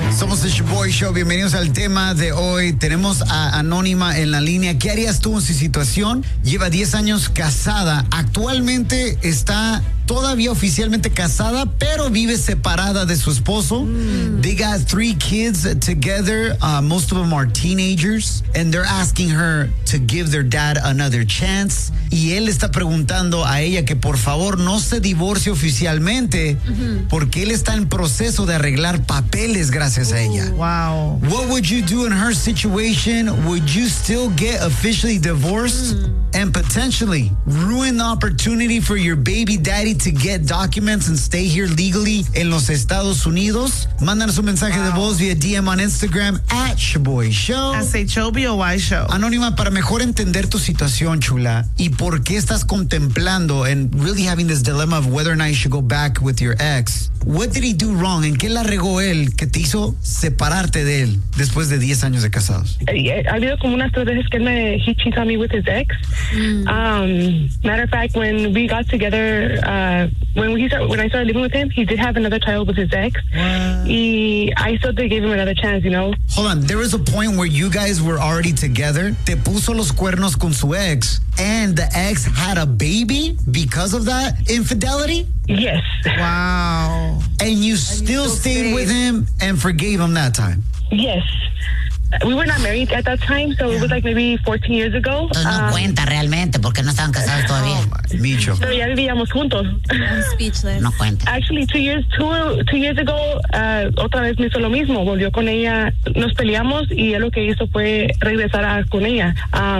Somos el Shaboy Show. Bienvenidos al tema de hoy. Tenemos a Anónima en la línea. ¿Qué harías tú en su situación? Lleva 10 años casada. Actualmente está todavía oficialmente casada, pero vive separada de su esposo. They got 3 kids together. Most of them are teenagers. And they're asking her to give their dad another chance. Y él está preguntando a ella que por favor no se divorcie oficialmente porque él está en proceso de arreglar papeles gracias a ella. Wow. What would you do in her situation? Would you still get officially divorced and potentially ruin the opportunity for your baby daddy to get documents and stay here legally en los Estados Unidos? Mándanos un mensaje de voz via DM on Instagram @Shaboy Show. SHOBOY Show. Anónima, para mejor entender tu situación, chula, y por qué estás contemplando and really having this dilemma of whether or not you should go back with your ex. What did he do wrong? ¿En qué la regó él que te hizo separarte de él después de 10 años de casados? Ha habido como unas 3 veces que he cheated on me with his ex. Matter of fact, when we got together, when I started living with him, he did have another child with his ex. I still did give him another chance, you know. Hold on, there was a point where you guys were already together. Te puso los cuernos con su ex, and the ex had a baby because of that infidelity? Yes. Wow. And you still stayed with him and forgave him that time? Yes. We were not married at that time, so it was like maybe 14 years ago. Entonces no cuenta realmente porque no estaban casados todavía. Micho. Pero ya vivíamos juntos. I'm speechless. No cuenta. Actually, 2 years ago, otra vez me hizo lo mismo. Volvió con ella, nos peleamos y él lo que hizo fue regresar con ella.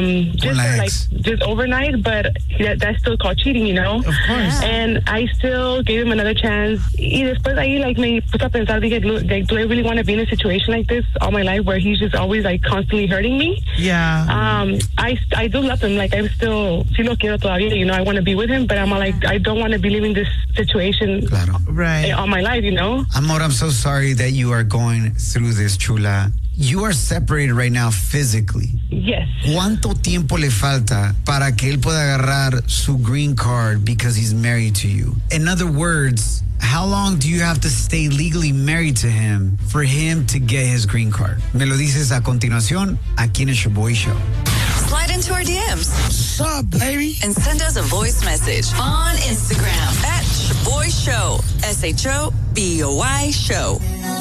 Just overnight, but that's still called cheating, you know? Of course. And I still gave him another chance. Y después ahí, me puse a pensar, dije, do I really want to be in a situation like this all my life where he's just always constantly hurting me? Yeah. I do love him. I still sí lo quiero todavía. You know, I want to be with him, but I'm I don't want to be living this situation Right. all my life. You know. Amor, I'm so sorry that you are going through this, chula. You are separated right now physically. Yes. ¿Cuánto tiempo le falta para que él pueda agarrar su green card because he's married to you? In other words, how long do you have to stay legally married to him for him to get his green card? Me lo dices a continuación aquí en el Shaboy Show. Slide into our DMs. What's up, baby? And send us a voice message on Instagram @Shaboy Show. SHOBOY Show.